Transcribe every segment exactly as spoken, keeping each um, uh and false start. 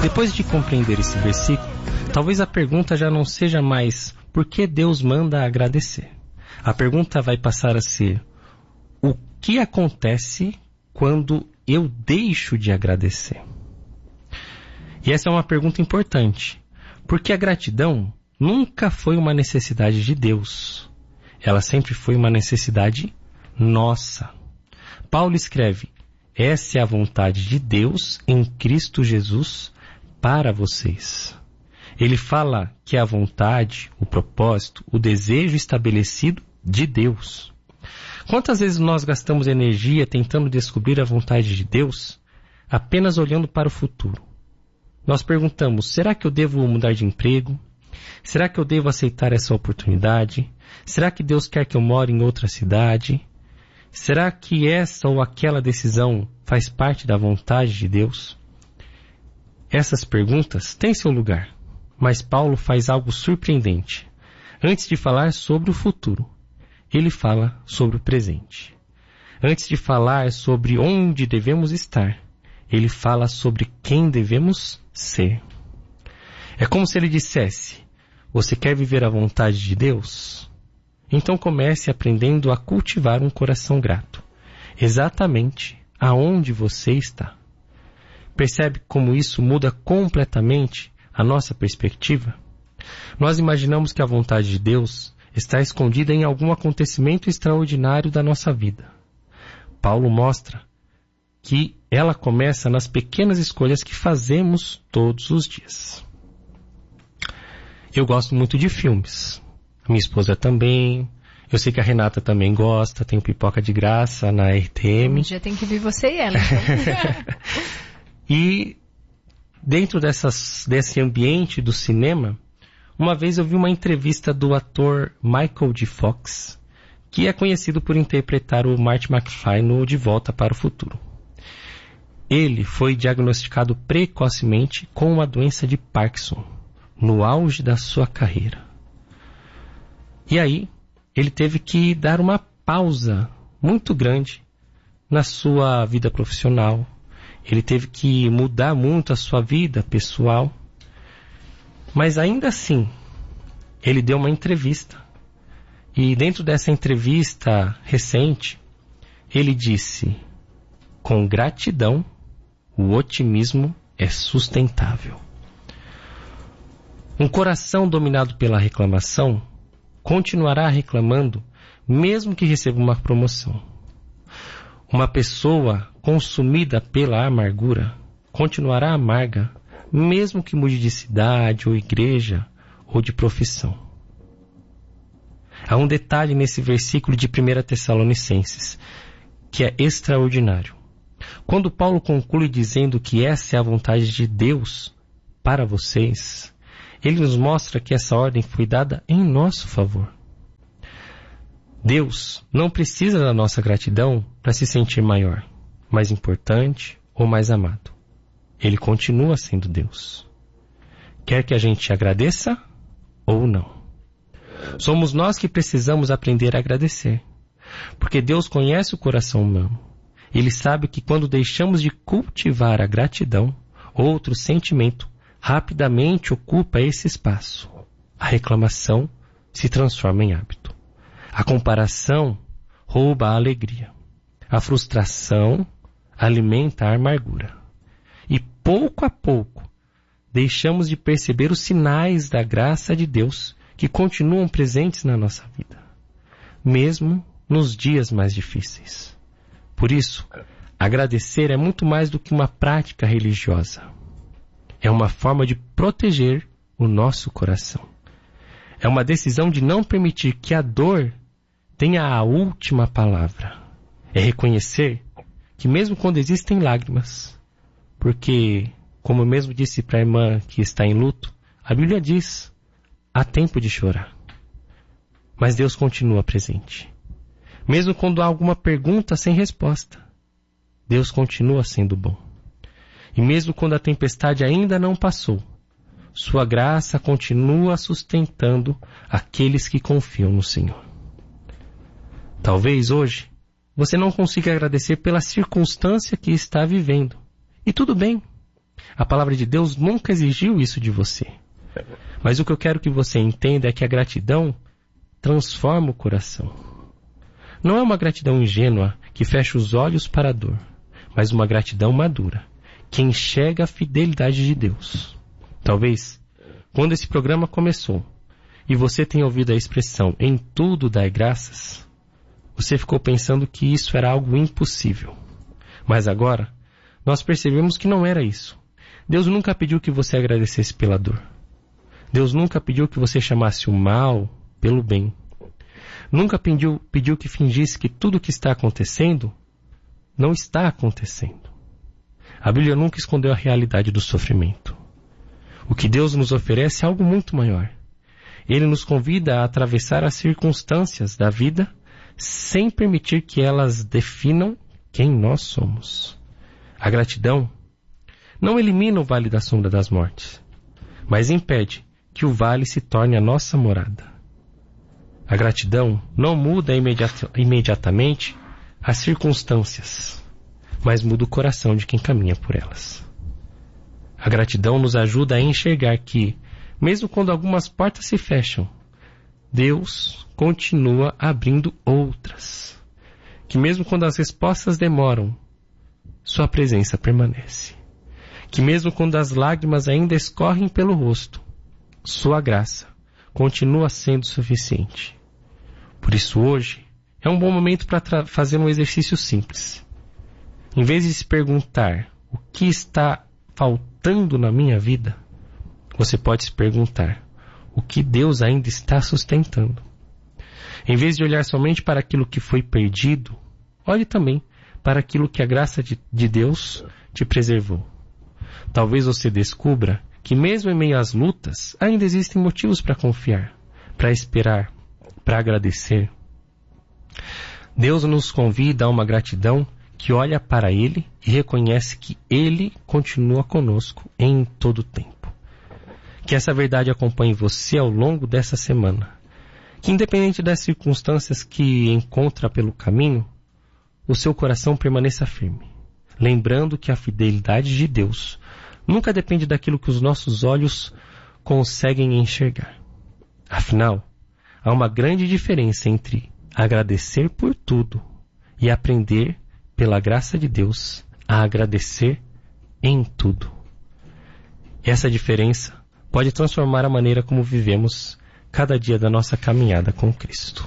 Depois de compreender esse versículo, talvez a pergunta já não seja mais por que Deus manda agradecer. A pergunta vai passar a ser: o que acontece quando eu deixo de agradecer? E essa é uma pergunta importante, porque a gratidão nunca foi uma necessidade de Deus. Ela sempre foi uma necessidade nossa. Paulo escreve: essa é a vontade de Deus em Cristo Jesus para vocês. Ele fala que é a vontade, o propósito, o desejo estabelecido de Deus. Quantas vezes nós gastamos energia tentando descobrir a vontade de Deus, apenas olhando para o futuro? Nós perguntamos: será que eu devo mudar de emprego? Será que eu devo aceitar essa oportunidade? Será que Deus quer que eu more em outra cidade? Será que essa ou aquela decisão faz parte da vontade de Deus? Essas perguntas têm seu lugar, mas Paulo faz algo surpreendente. Antes de falar sobre o futuro, ele fala sobre o presente. Antes de falar sobre onde devemos estar, ele fala sobre quem devemos ser. É como se ele dissesse: você quer viver a vontade de Deus? Então comece aprendendo a cultivar um coração grato, exatamente aonde você está. Percebe como isso muda completamente a nossa perspectiva? Nós imaginamos que a vontade de Deus está escondida em algum acontecimento extraordinário da nossa vida. Paulo mostra que ela começa nas pequenas escolhas que fazemos todos os dias. Eu gosto muito de filmes. Minha esposa também. Eu sei que a Renata também gosta. Tem Pipoca de Graça na R T M. Um dia tem que vir você e ela, então. E dentro dessas, desse ambiente do cinema, uma vez eu vi uma entrevista do ator Michael J. Fox, que é conhecido por interpretar o Marty McFly no De Volta para o Futuro. Ele foi diagnosticado precocemente com uma doença de Parkinson, no auge da sua carreira. E aí, ele teve que dar uma pausa muito grande na sua vida profissional. Ele teve que mudar muito a sua vida pessoal. Mas ainda assim, ele deu uma entrevista. E dentro dessa entrevista recente, ele disse: com gratidão, o otimismo é sustentável. Um coração dominado pela reclamação continuará reclamando mesmo que receba uma promoção. Uma pessoa consumida pela amargura continuará amarga mesmo que mude de cidade ou igreja ou de profissão. Há um detalhe nesse versículo de primeira Tessalonicenses que é extraordinário. Quando Paulo conclui dizendo que essa é a vontade de Deus para vocês, ele nos mostra que essa ordem foi dada em nosso favor. Deus não precisa da nossa gratidão para se sentir maior, mais importante ou mais amado. Ele continua sendo Deus. Quer que a gente agradeça ou não? Somos nós que precisamos aprender a agradecer, porque Deus conhece o coração humano. Ele sabe que quando deixamos de cultivar a gratidão, outro sentimento rapidamente ocupa esse espaço. A reclamação se transforma em hábito. A comparação rouba a alegria. A frustração alimenta a amargura. E pouco a pouco, deixamos de perceber os sinais da graça de Deus que continuam presentes na nossa vida, mesmo nos dias mais difíceis. Por isso, agradecer é muito mais do que uma prática religiosa. É uma forma de proteger o nosso coração. É uma decisão de não permitir que a dor tenha a última palavra. É reconhecer que mesmo quando existem lágrimas, porque, como eu mesmo disse para a irmã que está em luto, a Bíblia diz: há tempo de chorar. Mas Deus continua presente. Mesmo quando há alguma pergunta sem resposta, Deus continua sendo bom. E mesmo quando a tempestade ainda não passou, sua graça continua sustentando aqueles que confiam no Senhor. Talvez hoje você não consiga agradecer pela circunstância que está vivendo. E tudo bem. A palavra de Deus nunca exigiu isso de você. Mas o que eu quero que você entenda é que a gratidão transforma o coração. Não é uma gratidão ingênua que fecha os olhos para a dor, mas uma gratidão madura, que enxerga a fidelidade de Deus. Talvez, quando esse programa começou, e você tenha ouvido a expressão "em tudo dai graças", você ficou pensando que isso era algo impossível. Mas agora, nós percebemos que não era isso. Deus nunca pediu que você agradecesse pela dor. Deus nunca pediu que você chamasse o mal pelo bem. Nunca pediu, pediu que fingisse que tudo o que está acontecendo não está acontecendo. A Bíblia nunca escondeu a realidade do sofrimento. O que Deus nos oferece é algo muito maior. Ele nos convida a atravessar as circunstâncias da vida sem permitir que elas definam quem nós somos. A gratidão não elimina o vale da sombra das mortes, mas impede que o vale se torne a nossa morada. A gratidão não muda imediata, imediatamente as circunstâncias, mas muda o coração de quem caminha por elas. A gratidão nos ajuda a enxergar que, mesmo quando algumas portas se fecham, Deus continua abrindo outras. Que mesmo quando as respostas demoram, sua presença permanece. Que mesmo quando as lágrimas ainda escorrem pelo rosto, sua graça continua sendo suficiente. Por isso hoje é um bom momento para fazer um exercício simples. Em vez de se perguntar o que está faltando na minha vida, você pode se perguntar o que Deus ainda está sustentando. Em vez de olhar somente para aquilo que foi perdido, olhe também para aquilo que a graça de, de Deus te preservou. Talvez você descubra que mesmo em meio às lutas, ainda existem motivos para confiar, para esperar, para agradecer. Deus nos convida a uma gratidão que olha para Ele e reconhece que Ele continua conosco em todo o tempo. Que essa verdade acompanhe você ao longo dessa semana. Que independente das circunstâncias que encontra pelo caminho, o seu coração permaneça firme, lembrando que a fidelidade de Deus nunca depende daquilo que os nossos olhos conseguem enxergar. Afinal, há uma grande diferença entre agradecer por tudo e aprender, pela graça de Deus, a agradecer em tudo. Essa diferença pode transformar a maneira como vivemos cada dia da nossa caminhada com Cristo.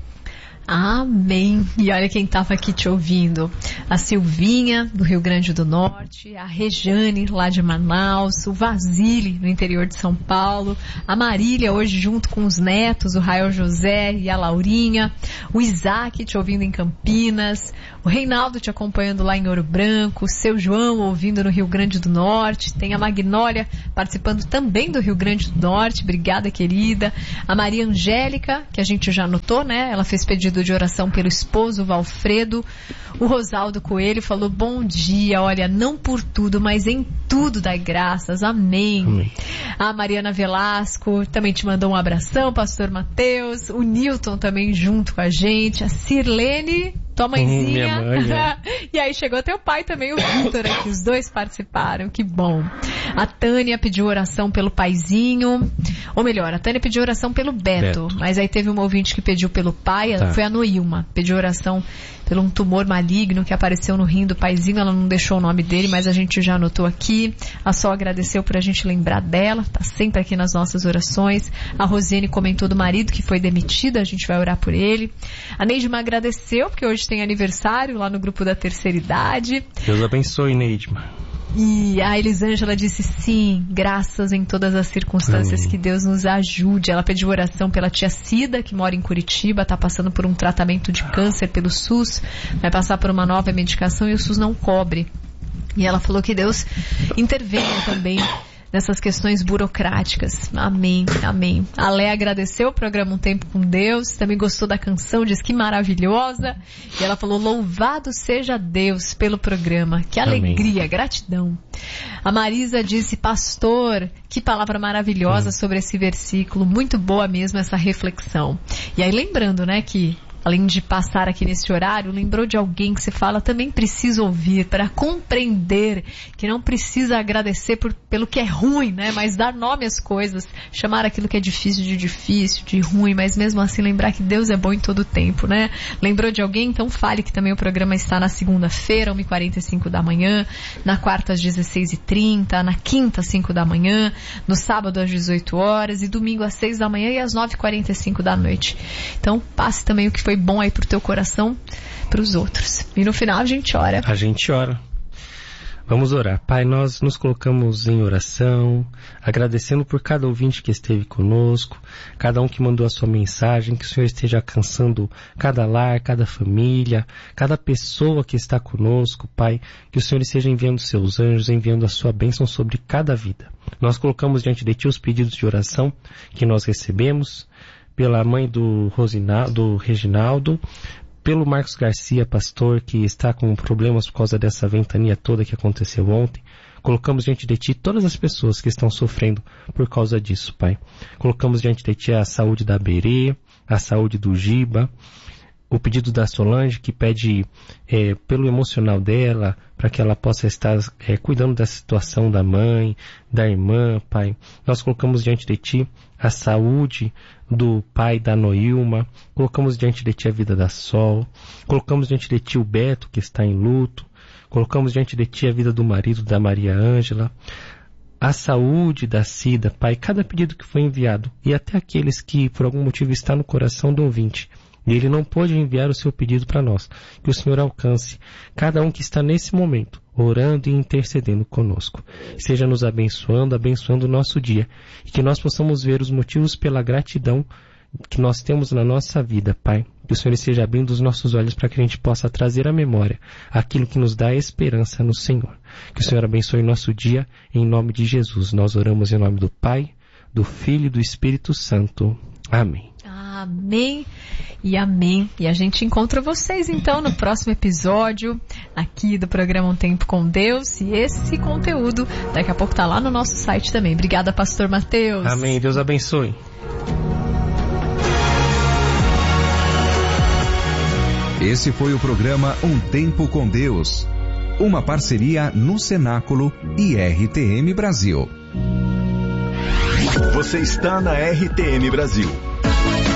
Amém. E olha quem estava aqui te ouvindo. A Silvinha, do Rio Grande do Norte, a Rejane, lá de Manaus, o Vasile, no interior de São Paulo, a Marília, hoje junto com os netos, o Rael José e a Laurinha, o Isaac te ouvindo em Campinas, o Reinaldo te acompanhando lá em Ouro Branco, o seu João ouvindo no Rio Grande do Norte, tem a Magnólia participando também do Rio Grande do Norte, obrigada querida, a Maria Angélica, que a gente já anotou, né? Ela fez pedido de oração pelo esposo, o Valfredo. O Rosaldo Coelho falou: bom dia, olha, não por tudo, mas em tudo dai graças, amém. Amém. A Mariana Velasco também te mandou um abração, pastor Mateus. O Newton também junto com a gente. A Sirlene, tua mãezinha. Hum, minha mãe, é. E aí chegou teu pai também, o Vitor aqui, os dois participaram, que bom. A Tânia pediu oração pelo paizinho, ou melhor, a Tânia pediu oração pelo Beto, Beto. Mas aí teve uma ouvinte que pediu pelo pai, tá. Foi a Noilma, pediu oração pelo um tumor maligno que apareceu no rim do paizinho, ela não deixou o nome dele, mas a gente já anotou aqui. A Sol agradeceu por a gente lembrar dela, tá sempre aqui nas nossas orações. A Rosiane comentou do marido que foi demitido, a gente vai orar por ele. A Neidma agradeceu, porque hoje tem aniversário lá no grupo da terceira idade. Deus abençoe, Neidma. E a Elisângela disse sim, graças em todas as circunstâncias, Amém. Que Deus nos ajude. Ela pediu oração pela tia Cida, que mora em Curitiba, está passando por um tratamento de câncer pelo SUS, vai passar por uma nova medicação e o SUS não cobre. E ela falou que Deus intervenha também nessas questões burocráticas. Amém, amém. A Léa agradeceu o programa Um Tempo com Deus, também gostou da canção, diz que maravilhosa. E ela falou: louvado seja Deus pelo programa. Que alegria, amém. Gratidão. A Marisa disse: pastor, que palavra maravilhosa hum. sobre esse versículo. Muito boa mesmo essa reflexão. E aí lembrando, né, que além de passar aqui nesse horário, lembrou de alguém que você fala, também precisa ouvir, para compreender que não precisa agradecer por, pelo que é ruim, né? Mas dar nome às coisas, chamar aquilo que é difícil de difícil, de ruim, mas mesmo assim lembrar que Deus é bom em todo o tempo, né? Lembrou de alguém? Então fale que também o programa está na segunda-feira, uma e quarenta e cinco da manhã, na quarta às dezesseis e trinta, na quinta às cinco da manhã, no sábado às dezoito horas e domingo às seis da manhã e às nove e quarenta e cinco da noite. Então passe também o que foi bom aí pro teu coração, pros outros. E no final a gente ora. A gente ora. Vamos orar. Pai, nós nos colocamos em oração, agradecendo por cada ouvinte que esteve conosco, cada um que mandou a sua mensagem, que o Senhor esteja alcançando cada lar, cada família, cada pessoa que está conosco, Pai, que o Senhor esteja enviando seus anjos, enviando a sua bênção sobre cada vida. Nós colocamos diante de Ti os pedidos de oração que nós recebemos, pela mãe do, Rosinaldo, do Reginaldo, pelo Marcos Garcia, pastor, que está com problemas por causa dessa ventania toda que aconteceu ontem. Colocamos diante de Ti todas as pessoas que estão sofrendo por causa disso, Pai. Colocamos diante de Ti a saúde da Berê, a saúde do Giba, o pedido da Solange, que pede é, pelo emocional dela, para que ela possa estar é, cuidando da situação da mãe, da irmã, Pai. Nós colocamos diante de Ti a saúde do pai da Noilma, colocamos diante de Ti a vida da Sol, colocamos diante de Ti o Beto, que está em luto, colocamos diante de Ti a vida do marido da Maria Ângela, a saúde da Cida, Pai, cada pedido que foi enviado, e até aqueles que por algum motivo está no coração do ouvinte, e ele não pôde enviar o seu pedido para nós, que o Senhor alcance cada um que está nesse momento, orando e intercedendo conosco. Seja nos abençoando, abençoando o nosso dia, e que nós possamos ver os motivos pela gratidão que nós temos na nossa vida, Pai. Que o Senhor esteja abrindo os nossos olhos para que a gente possa trazer à memória aquilo que nos dá esperança no Senhor. Que o Senhor abençoe o nosso dia, em nome de Jesus. Nós oramos em nome do Pai, do Filho e do Espírito Santo. Amém. Amém e amém. E a gente encontra vocês então no próximo episódio aqui do programa Um Tempo com Deus. E esse conteúdo daqui a pouco tá lá no nosso site também. Obrigada, pastor Mateus. Amém. Deus abençoe. Esse foi o programa Um Tempo com Deus, uma parceria no Cenáculo e R T M Brasil. Você está na R T M Brasil.